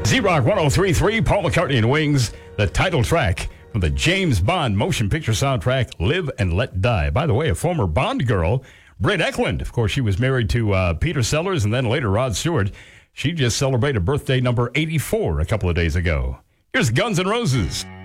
Z-Rock 103.3, Paul McCartney and Wings, the title track from the James Bond motion picture soundtrack, Live and Let Die. By the way, a former Bond girl, Britt Eklund. Of course, she was married to Peter Sellers and then later Rod Stewart. She just celebrated birthday number 84 a couple of days ago. Here's Guns N' Roses.